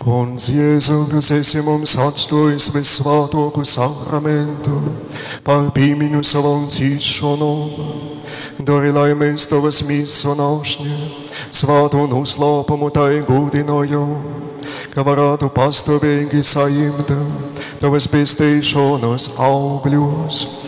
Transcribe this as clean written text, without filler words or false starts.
Consiesum sanctus vis svatoque sacramento, parpiminus avancitionum, dorilae mestovas misso nošne, svato nos lopomutai gudinojo, cavarato pastor vengis aimta, tavas pestationos auglius,